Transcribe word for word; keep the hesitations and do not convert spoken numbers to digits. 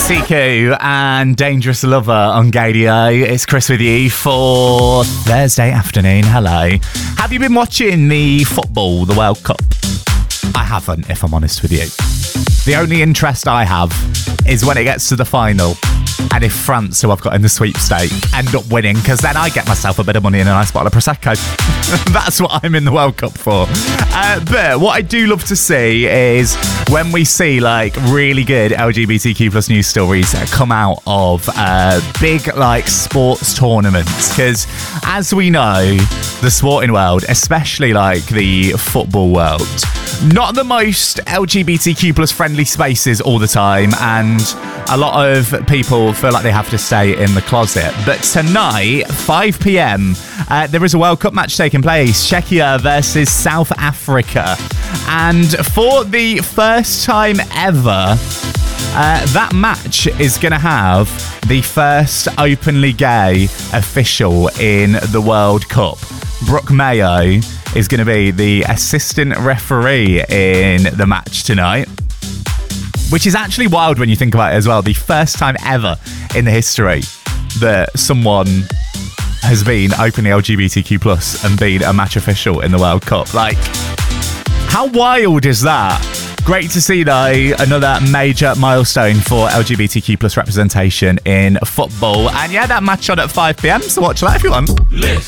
Siku and Dangerous Lover on Gadio. It's Chris with you for Thursday afternoon. Hello. Have you been watching the football, the World Cup? I haven't, if I'm honest with you. The only interest I have is when it gets to the final and if France, who I've got in the sweepstake, end up winning, because then I get myself a bit of money and a nice bottle of Prosecco. That's what I'm in the World Cup for. Uh, but what I do love to see is when we see like really good L G B T Q plus news stories that come out of uh, big like sports tournaments, because as we know, the sporting world, especially like the football world, not the most L G B T Q plus friendly spaces all the time, and a lot of people feel like they have to stay in the closet. But tonight, five p.m, uh, there is a World Cup match taking place. Czechia versus South Africa. And for the first time ever, uh, that match is going to have the first openly gay official in the World Cup. Brooke Mayo is going to be the assistant referee in the match tonight, which is actually wild when you think about it as well. The first time ever in the history that someone has been openly L G B T Q plus and been a match official in the World Cup. Like, how wild is that? Great to see, though, another major milestone for L G B T Q plus representation in football. And yeah, that match on at five p.m, so watch that if you want.